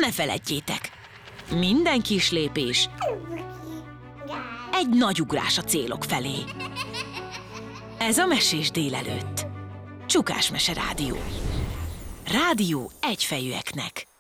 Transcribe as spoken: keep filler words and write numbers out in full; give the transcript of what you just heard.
ne feledjétek, minden kis lépés egy nagy ugrás a célok felé. Ez a Mesés délelőtt. Csukás Mese Rádió. Rádió egyfejűeknek.